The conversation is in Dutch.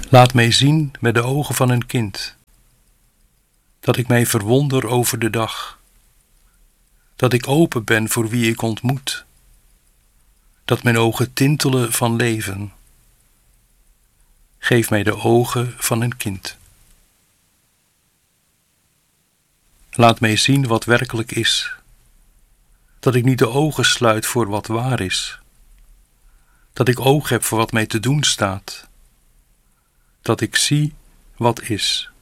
Laat mij zien met de ogen van een kind, dat ik mij verwonder over de dag, dat ik open ben voor wie ik ontmoet, dat mijn ogen tintelen van leven. Geef mij de ogen van een kind. Laat mij zien wat werkelijk is, dat ik niet de ogen sluit voor wat waar is, dat ik oog heb voor wat mij te doen staat, dat ik zie wat is.